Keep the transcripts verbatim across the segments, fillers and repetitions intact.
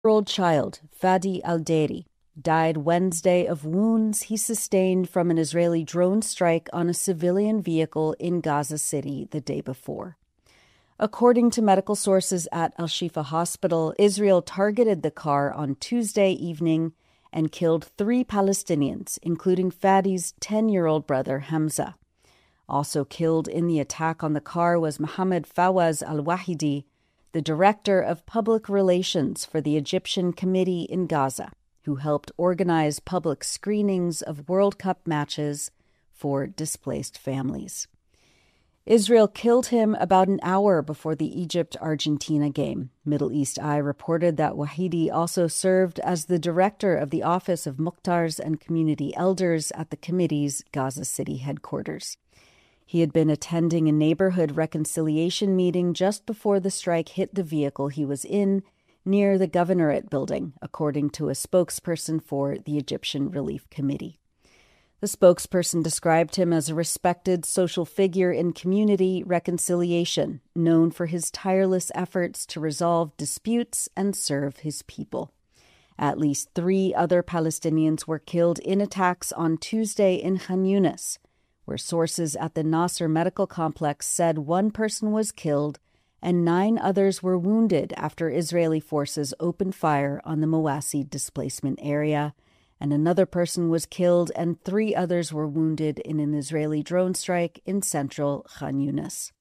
Year-old child, Fadi Al-Dairi, died Wednesday of wounds he sustained from an Israeli drone strike on a civilian vehicle in Gaza City the day before. According to medical sources at Al-Shifa Hospital, Israel targeted the car on Tuesday evening and killed three Palestinians, including Fadi's ten-year-old brother Hamza. Also killed in the attack on the car was Mohammed Fawaz Al-Wahidi, the director of public relations for the Egyptian Committee in Gaza, who helped organize public screenings of World Cup matches for displaced families. Israel killed him about an hour before the Egypt-Argentina game. Middle East Eye reported that Wahidi also served as the director of the Office of Muqtars and Community Elders at the committee's Gaza City headquarters. He had been attending a neighborhood reconciliation meeting just before the strike hit the vehicle he was in near the Governorate building, according to a spokesperson for the Egyptian Relief Committee. The spokesperson described him as a respected social figure in community reconciliation, known for his tireless efforts to resolve disputes and serve his people. At least three other Palestinians were killed in attacks on Tuesday in Khan Yunis, where sources at the Nasser Medical Complex said one person was killed and nine others were wounded after Israeli forces opened fire on the Mawasi displacement area, and another person was killed and three others were wounded in an Israeli drone strike in central Khan Yunis.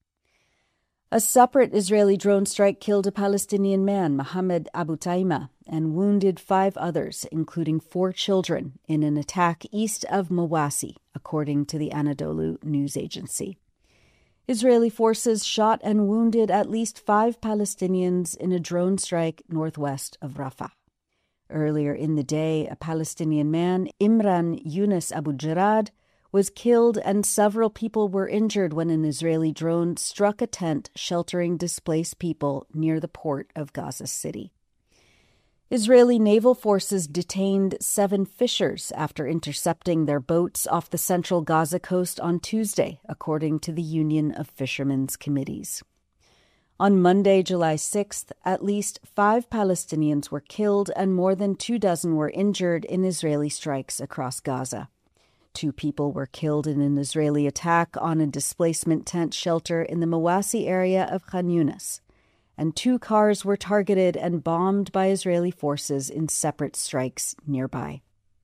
A separate Israeli drone strike killed a Palestinian man, Mohammed Abu Taima, and wounded five others, including four children, in an attack east of Mawasi, according to the Anadolu news agency. Israeli forces shot and wounded at least five Palestinians in a drone strike northwest of Rafah. Earlier in the day, a Palestinian man, Imran Yunus Abu Jarad, was killed and several people were injured when an Israeli drone struck a tent sheltering displaced people near the port of Gaza City. Israeli naval forces detained seven fishers after intercepting their boats off the central Gaza coast on Tuesday, according to the Union of Fishermen's Committees. On Monday, July sixth, at least five Palestinians were killed and more than two dozen were injured in Israeli strikes across Gaza. Two people were killed in an Israeli attack on a displacement tent shelter in the Mawasi area of Khan Yunis, and two cars were targeted and bombed by Israeli forces in separate strikes nearby.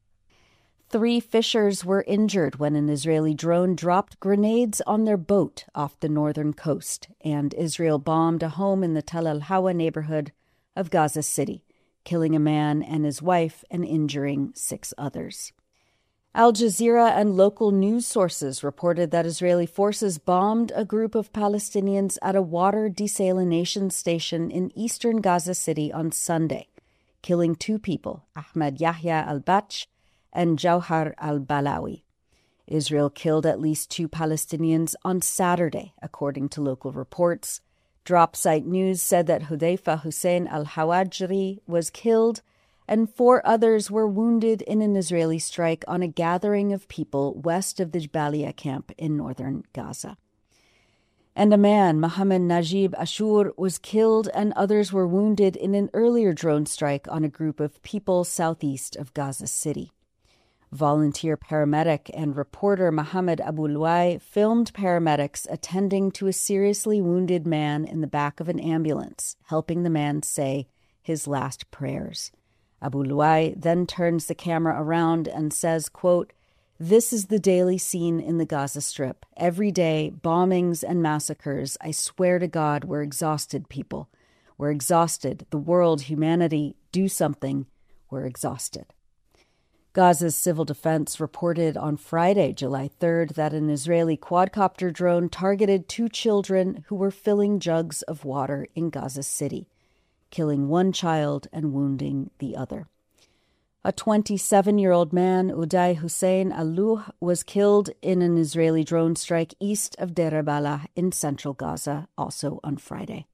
Three fishers were injured when an Israeli drone dropped grenades on their boat off the northern coast, and Israel bombed a home in the Tal al-Hawa neighborhood of Gaza City, killing a man and his wife and injuring six others. Al Jazeera and local news sources reported that Israeli forces bombed a group of Palestinians at a water desalination station in eastern Gaza City on Sunday, killing two people, Ahmed Yahya al-Bach and Jawhar al-Balawi. Israel killed at least two Palestinians on Saturday, according to local reports. Dropsite News said that Hudayfa Hussein al-Hawajri was killed and four others were wounded in an Israeli strike on a gathering of people west of the Jabalia camp in northern Gaza. And a man, Mohammed Najib Ashur, was killed and others were wounded in an earlier drone strike on a group of people southeast of Gaza City. Volunteer paramedic and reporter Mohammed Abu Luai filmed paramedics attending to a seriously wounded man in the back of an ambulance, helping the man say his last prayers. Abu Luai then turns the camera around and says, quote, "This is the daily scene in the Gaza Strip. Every day, bombings and massacres. I swear to God, we're exhausted, people. We're exhausted. The world, humanity, do something. We're exhausted." Gaza's civil defense reported on Friday, July third, that an Israeli quadcopter drone targeted two children who were filling jugs of water in Gaza City, killing one child and wounding the other. A twenty-seven-year-old man, Uday Hussein Al-Luh, was killed in an Israeli drone strike east of Deir al-Balah in central Gaza, also on Friday.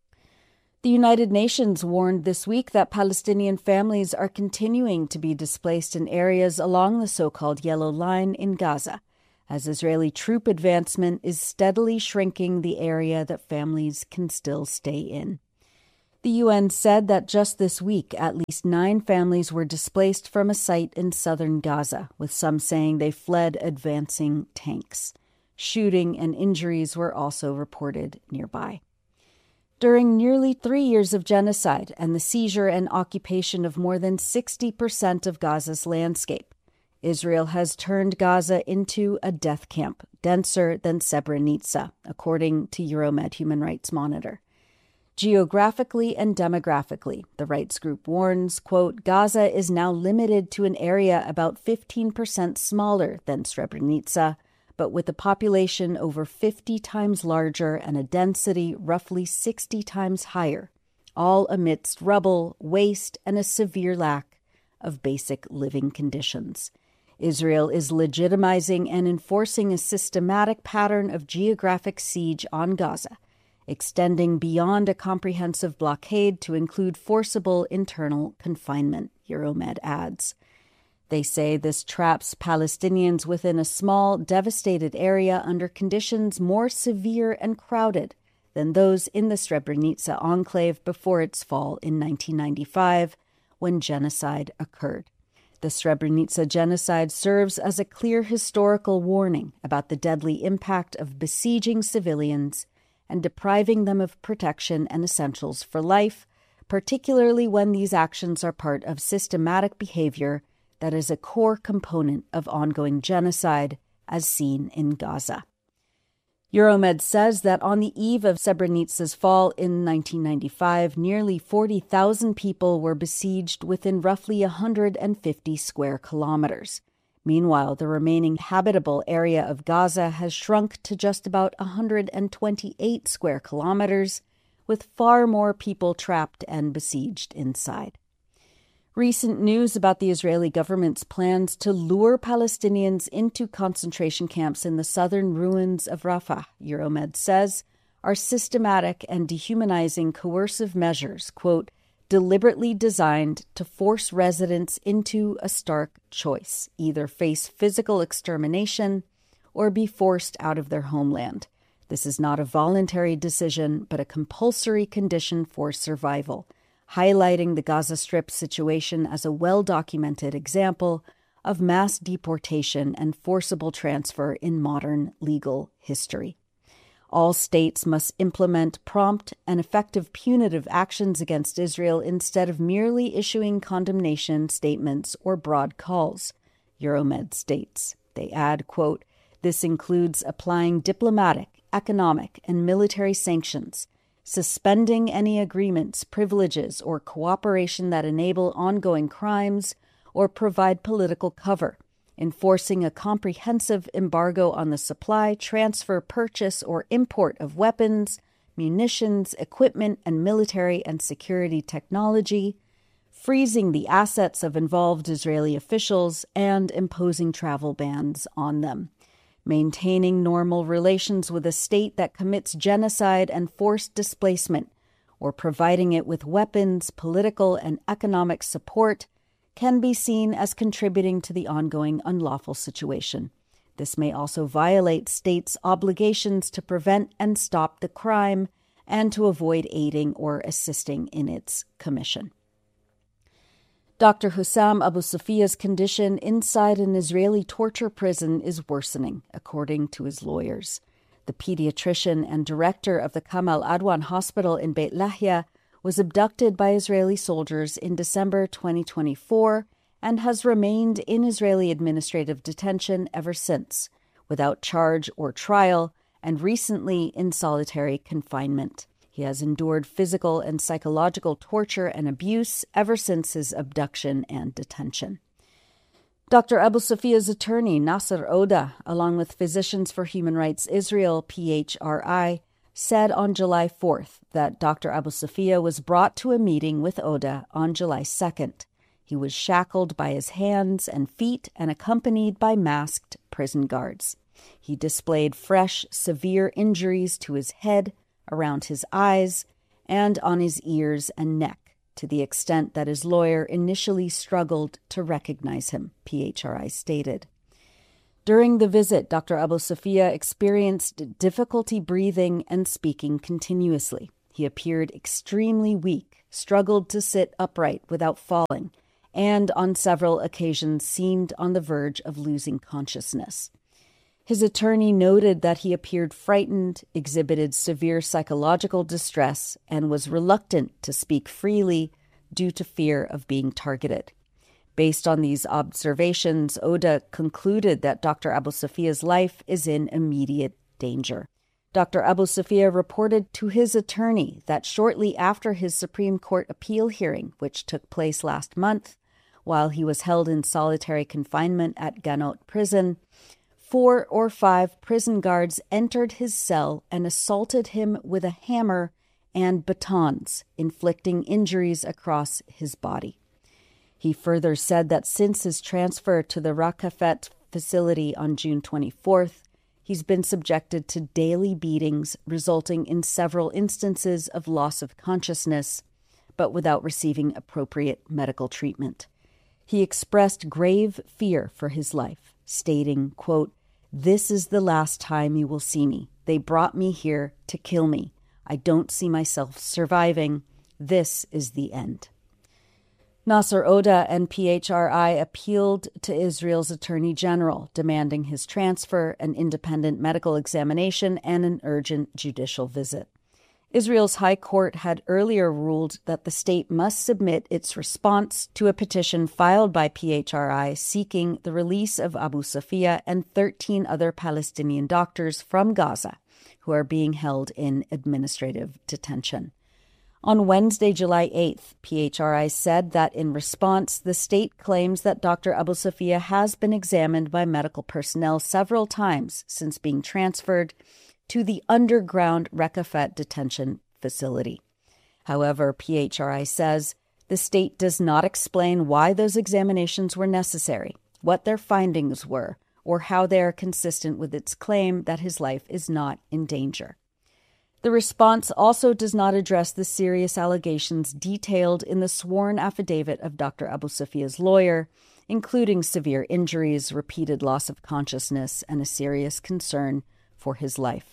The United Nations warned this week that Palestinian families are continuing to be displaced in areas along the so-called Yellow Line in Gaza, as Israeli troop advancement is steadily shrinking the area that families can still stay in. The U N said that just this week, at least nine families were displaced from a site in southern Gaza, with some saying they fled advancing tanks. Shooting and injuries were also reported nearby. During nearly three years of genocide and the seizure and occupation of more than sixty percent of Gaza's landscape, Israel has turned Gaza into a death camp, denser than Srebrenica, according to Euromed Human Rights Monitor. Geographically and demographically, the rights group warns, quote, Gaza is now limited to an area about fifteen percent smaller than Srebrenica, but with a population over fifty times larger and a density roughly sixty times higher, all amidst rubble, waste, and a severe lack of basic living conditions. Israel is legitimizing and enforcing a systematic pattern of geographic siege on Gaza, extending beyond a comprehensive blockade to include forcible internal confinement, Euromed adds. They say this traps Palestinians within a small, devastated area under conditions more severe and crowded than those in the Srebrenica enclave before its fall in nineteen ninety-five, when genocide occurred. The Srebrenica genocide serves as a clear historical warning about the deadly impact of besieging civilians and depriving them of protection and essentials for life, particularly when these actions are part of systematic behavior that is a core component of ongoing genocide, as seen in Gaza. Euromed says that on the eve of Srebrenica's fall in nineteen ninety-five, nearly forty thousand people were besieged within roughly one hundred fifty square kilometers. Meanwhile, the remaining habitable area of Gaza has shrunk to just about one hundred twenty-eight square kilometers, with far more people trapped and besieged inside. Recent news about the Israeli government's plans to lure Palestinians into concentration camps in the southern ruins of Rafah, Euromed says, are systematic and dehumanizing coercive measures, quote, deliberately designed to force residents into a stark choice, either face physical extermination or be forced out of their homeland. This is not a voluntary decision, but a compulsory condition for survival, highlighting the Gaza Strip situation as a well-documented example of mass deportation and forcible transfer in modern legal history. All states must implement prompt and effective punitive actions against Israel instead of merely issuing condemnation statements or broad calls, Euromed states. They add, quote, this includes applying diplomatic, economic, and military sanctions, suspending any agreements, privileges, or cooperation that enable ongoing crimes or provide political cover, enforcing a comprehensive embargo on the supply, transfer, purchase, or import of weapons, munitions, equipment, and military and security technology, freezing the assets of involved Israeli officials, and imposing travel bans on them. Maintaining normal relations with a state that commits genocide and forced displacement, or providing it with weapons, political, and economic support, can be seen as contributing to the ongoing unlawful situation. This may also violate states' obligations to prevent and stop the crime and to avoid aiding or assisting in its commission. Doctor Hussam Abu Safia's condition inside an Israeli torture prison is worsening, according to his lawyers. The pediatrician and director of the Kamal Adwan Hospital in Beit Lahia was abducted by Israeli soldiers in December twenty twenty-four and has remained in Israeli administrative detention ever since, without charge or trial, and recently in solitary confinement. He has endured physical and psychological torture and abuse ever since his abduction and detention. Doctor Abu Safia's attorney, Nasser Oda, along with Physicians for Human Rights Israel, P H R I, said on July fourth that Doctor Abu Safia was brought to a meeting with Oda on July second. He was shackled by his hands and feet and accompanied by masked prison guards. He displayed fresh, severe injuries to his head, around his eyes, and on his ears and neck, to the extent that his lawyer initially struggled to recognize him, P H R I stated. During the visit, Doctor Abu Safia experienced difficulty breathing and speaking continuously. He appeared extremely weak, struggled to sit upright without falling, and on several occasions seemed on the verge of losing consciousness. His attorney noted that he appeared frightened, exhibited severe psychological distress, and was reluctant to speak freely due to fear of being targeted. Based on these observations, Oda concluded that Doctor Abu Safia's life is in immediate danger. Doctor Abu Safia reported to his attorney that shortly after his Supreme Court appeal hearing, which took place last month, while he was held in solitary confinement at Ganot prison, four or five prison guards entered his cell and assaulted him with a hammer and batons, inflicting injuries across his body. He further said that since his transfer to the Rakafet facility on June twenty-fourth, he's been subjected to daily beatings, resulting in several instances of loss of consciousness, but without receiving appropriate medical treatment. He expressed grave fear for his life, stating, quote, "This is the last time you will see me. They brought me here to kill me. I don't see myself surviving. This is the end." Nasser Oda and P H R I appealed to Israel's Attorney General, demanding his transfer, an independent medical examination, and an urgent judicial visit. Israel's High Court had earlier ruled that the state must submit its response to a petition filed by P H R I seeking the release of Abu Safia and thirteen other Palestinian doctors from Gaza who are being held in administrative detention. On Wednesday, July eighth, P H R I said that in response, the state claims that Doctor Abu Safia has been examined by medical personnel several times since being transferred to the underground Rakafet detention facility. However, P H R I says the state does not explain why those examinations were necessary, what their findings were, or how they are consistent with its claim that his life is not in danger. The response also does not address the serious allegations detailed in the sworn affidavit of Doctor Abu Safia's lawyer, including severe injuries, repeated loss of consciousness, and a serious concern for his life.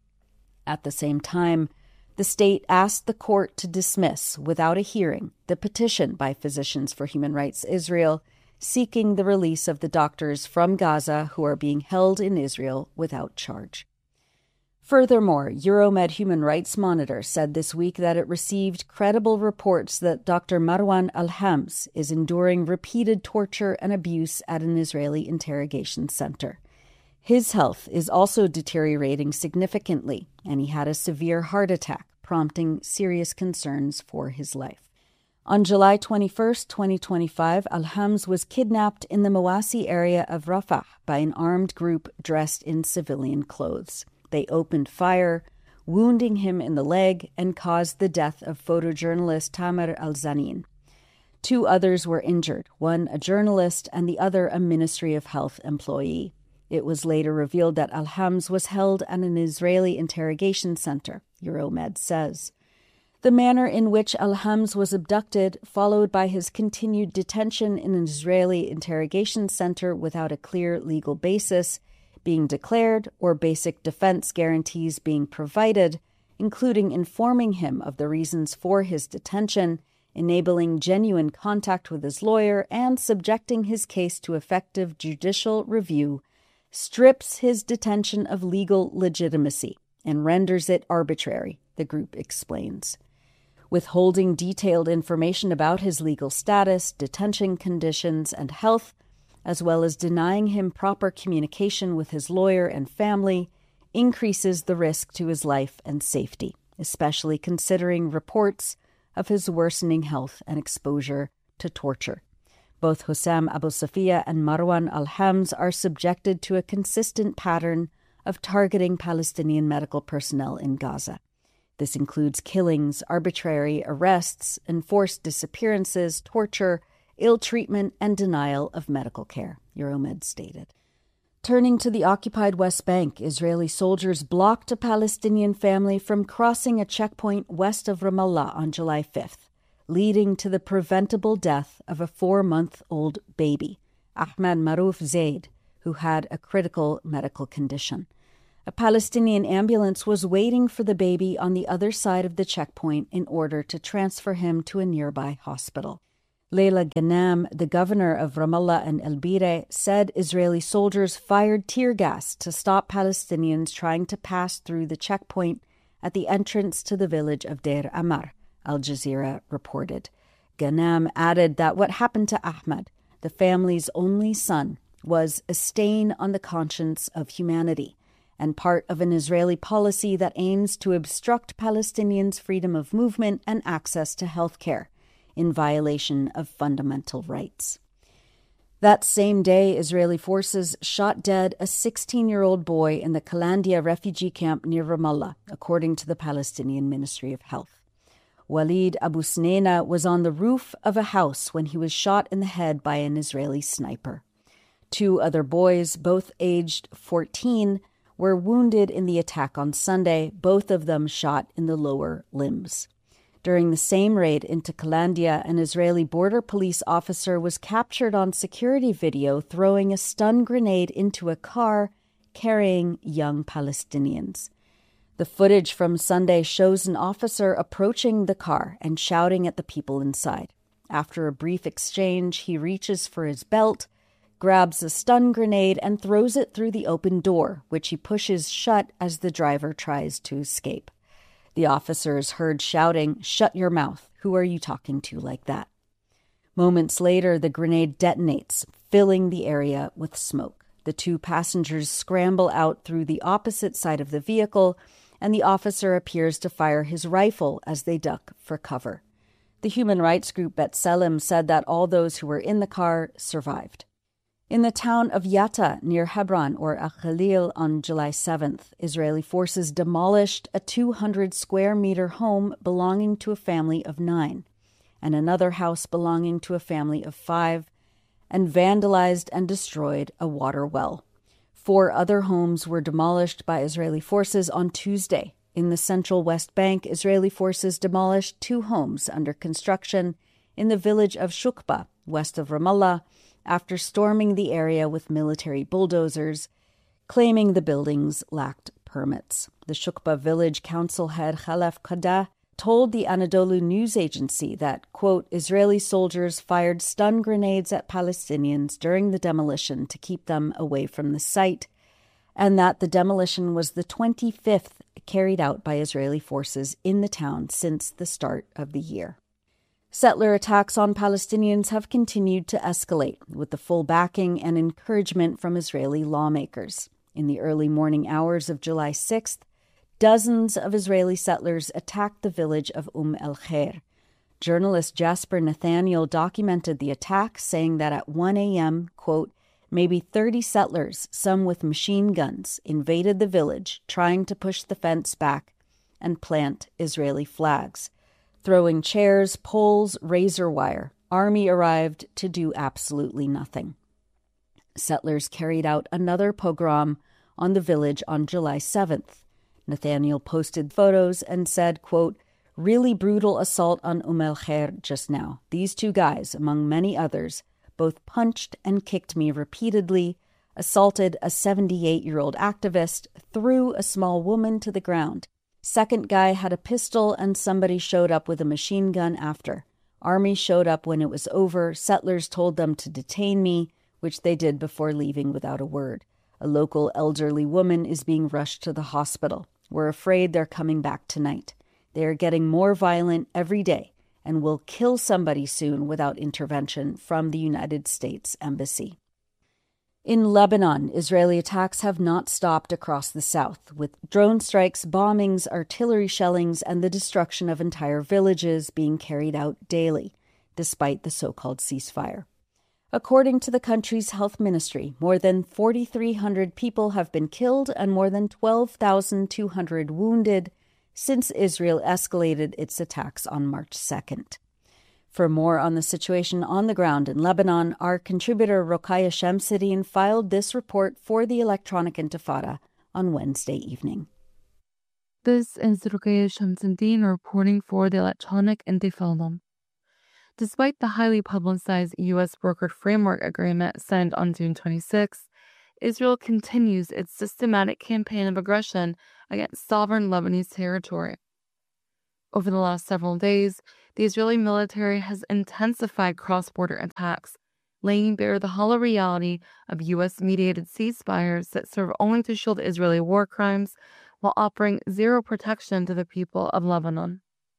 At the same time, the state asked the court to dismiss, without a hearing, the petition by Physicians for Human Rights Israel seeking the release of the doctors from Gaza who are being held in Israel without charge. Furthermore, Euromed Human Rights Monitor said this week that it received credible reports that Doctor Marwan Al-Hams is enduring repeated torture and abuse at an Israeli interrogation center. His health is also deteriorating significantly, and he had a severe heart attack, prompting serious concerns for his life. On July twenty-first, twenty twenty-five, Al-Hams was kidnapped in the Mawasi area of Rafah by an armed group dressed in civilian clothes. They opened fire, wounding him in the leg, and caused the death of photojournalist Tamer Al-Zanin. Two others were injured, one a journalist and the other a Ministry of Health employee. It was later revealed that Al-Hams was held at an Israeli interrogation center, Euromed says. The manner in which Al-Hams was abducted, followed by his continued detention in an Israeli interrogation center without a clear legal basis being declared or basic defense guarantees being provided, including informing him of the reasons for his detention, enabling genuine contact with his lawyer, and subjecting his case to effective judicial review, strips his detention of legal legitimacy and renders it arbitrary, the group explains. Withholding detailed information about his legal status, detention conditions, and health, as well as denying him proper communication with his lawyer and family, increases the risk to his life and safety, especially considering reports of his worsening health and exposure to torture. Both Hussam Abu Safia and Marwan Al-Hams are subjected to a consistent pattern of targeting Palestinian medical personnel in Gaza. This includes killings, arbitrary arrests, enforced disappearances, torture, ill treatment, and denial of medical care, Euromed stated. Turning to the occupied West Bank, Israeli soldiers blocked a Palestinian family from crossing a checkpoint west of Ramallah on July fifth, leading to the preventable death of a four-month-old baby, Ahmad Maruf Zaid, who had a critical medical condition. A Palestinian ambulance was waiting for the baby on the other side of the checkpoint in order to transfer him to a nearby hospital. Leila Ghanem, the governor of Ramallah and El Bire, said Israeli soldiers fired tear gas to stop Palestinians trying to pass through the checkpoint at the entrance to the village of Deir Amar, Al Jazeera reported. Ghanem added that what happened to Ahmad, the family's only son, was a stain on the conscience of humanity and part of an Israeli policy that aims to obstruct Palestinians' freedom of movement and access to health care, in violation of fundamental rights. That same day, Israeli forces shot dead a sixteen-year-old boy in the Kalandia refugee camp near Ramallah, according to the Palestinian Ministry of Health. Walid Abu Sneina was on the roof of a house when he was shot in the head by an Israeli sniper. Two other boys, both aged fourteen, were wounded in the attack on Sunday, both of them shot in the lower limbs. During the same raid into Kalandia, an Israeli border police officer was captured on security video throwing a stun grenade into a car carrying young Palestinians. The footage from Sunday shows an officer approaching the car and shouting at the people inside. After a brief exchange, he reaches for his belt, grabs a stun grenade, and throws it through the open door, which he pushes shut as the driver tries to escape. The officer is heard shouting, "Shut your mouth. Who are you talking to like that?" Moments later, the grenade detonates, filling the area with smoke. The two passengers scramble out through the opposite side of the vehicle, and the officer appears to fire his rifle as they duck for cover. The human rights group B'Tselem said that all those who were in the car survived. In the town of Yatta, near Hebron, or Al-Khalil, on July seventh, Israeli forces demolished a two hundred square meter home belonging to a family of nine, and another house belonging to a family of five, and vandalized and destroyed a water well. Four other homes were demolished by Israeli forces on Tuesday. In the central West Bank, Israeli forces demolished two homes under construction in the village of Shukba, west of Ramallah, after storming the area with military bulldozers, claiming the buildings lacked permits. The Shukba village council head Khalaf Qadah told the Anadolu news agency that, quote, Israeli soldiers fired stun grenades at Palestinians during the demolition to keep them away from the site, and that the demolition was the twenty-fifth carried out by Israeli forces in the town since the start of the year. Settler attacks on Palestinians have continued to escalate, with the full backing and encouragement from Israeli lawmakers. In the early morning hours of July sixth, dozens of Israeli settlers attacked the village of Umm el-Khair. Journalist Jasper Nathaniel documented the attack, saying that at one a.m., quote, maybe thirty settlers, some with machine guns, invaded the village, trying to push the fence back and plant Israeli flags. Throwing chairs, poles, razor wire, army arrived to do absolutely nothing. Settlers carried out another pogrom on the village on July seventh. Nathaniel posted photos and said, quote, really brutal assault on Umm el-Khair just now. These two guys, among many others, both punched and kicked me repeatedly, assaulted a seventy-eight-year-old activist, threw a small woman to the ground. Second guy had a pistol and somebody showed up with a machine gun after. Army showed up when it was over. Settlers told them to detain me, which they did before leaving without a word. A local elderly woman is being rushed to the hospital. We're afraid they're coming back tonight. They are getting more violent every day and will kill somebody soon without intervention from the United States Embassy. In Lebanon, Israeli attacks have not stopped across the south, with drone strikes, bombings, artillery shellings, and the destruction of entire villages being carried out daily, despite the so-called ceasefire. According to the country's health ministry, more than four thousand three hundred people have been killed and more than twelve thousand two hundred wounded since Israel escalated its attacks on March second. For more on the situation on the ground in Lebanon, our contributor Rokaya Shamsuddin filed this report for the Electronic Intifada on Wednesday evening. This is Rokaya Shamsuddin reporting for the Electronic Intifada. Despite the highly publicized U S brokered framework agreement signed on June twenty-sixth, Israel continues its systematic campaign of aggression against sovereign Lebanese territory. Over the last several days, the Israeli military has intensified cross-border attacks, laying bare the hollow reality of U S-mediated ceasefires that serve only to shield Israeli war crimes while offering zero protection to the people of Lebanon.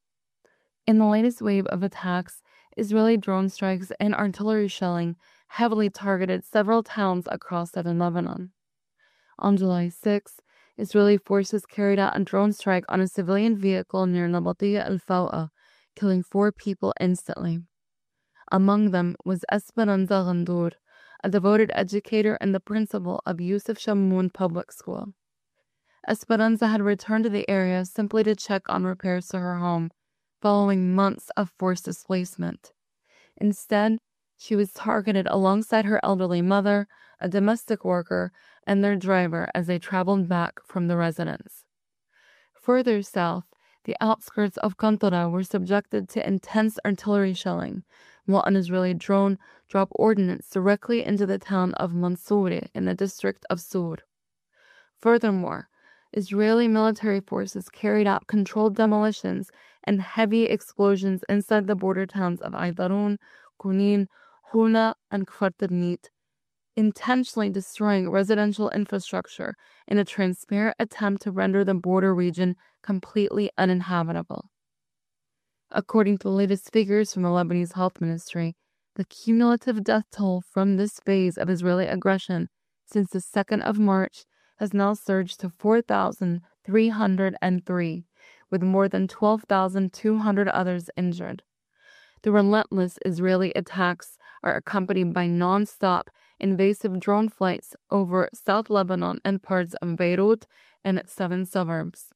In the latest wave of attacks, Israeli drone strikes and artillery shelling heavily targeted several towns across southern Lebanon. On July sixth, Israeli forces carried out a drone strike on a civilian vehicle near Nabatiya al-Fawa, killing four people instantly. Among them was Esperanza Ghandour, a devoted educator and the principal of Yusuf Shamoun Public School. Esperanza had returned to the area simply to check on repairs to her home, following months of forced displacement. Instead, she was targeted alongside her elderly mother, a domestic worker, and their driver as they traveled back from the residence. Further south, the outskirts of Kantora were subjected to intense artillery shelling, while an Israeli drone dropped ordnance directly into the town of Mansouri in the district of Sur. Furthermore, Israeli military forces carried out controlled demolitions and heavy explosions inside the border towns of Aydarun, Kunin, Huna, and Kfar Ternit, intentionally destroying residential infrastructure in a transparent attempt to render the border region completely uninhabitable. According to the latest figures from the Lebanese Health Ministry, the cumulative death toll from this phase of Israeli aggression since the second of March has now surged to four thousand three hundred three, with more than twelve thousand two hundred others injured. The relentless Israeli attacks are accompanied by non-stop invasive drone flights over South Lebanon and parts of Beirut and its seven suburbs.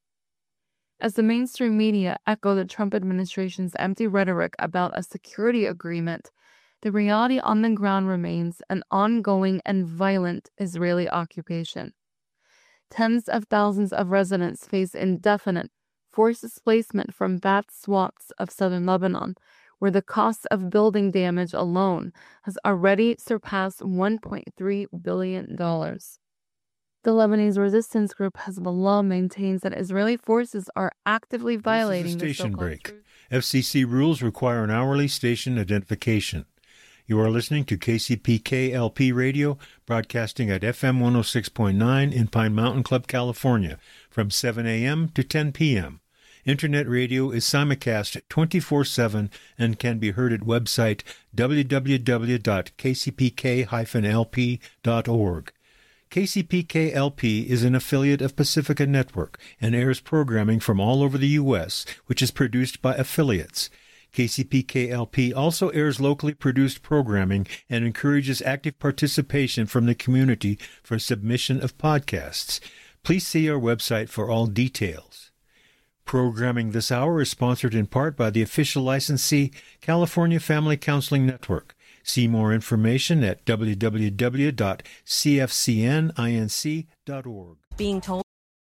As the mainstream media echo the Trump administration's empty rhetoric about a security agreement, the reality on the ground remains an ongoing and violent Israeli occupation. Tens of thousands of residents face indefinite, forced displacement from vast swaths of southern Lebanon, where the cost of building damage alone has already surpassed one point three billion dollars. The Lebanese resistance group Hezbollah maintains that Israeli forces are actively violating the station the break. Truth. F C C rules require an hourly station identification. You are listening to K C P K L P Radio, broadcasting at F M one oh six point nine in Pine Mountain Club, California, from seven a.m. to ten p.m. Internet radio is simulcast twenty-four seven and can be heard at website w w w dot k c p k dash l p dot org. K C P K L P is an affiliate of Pacifica Network and airs programming from all over the U S, which is produced by affiliates. K C P K L P also airs locally produced programming and encourages active participation from the community for submission of podcasts. Please see our website for all details. Programming this hour is sponsored in part by the official licensee, California Family Counseling Network. See more information at w w w dot c f c n inc dot org. Being told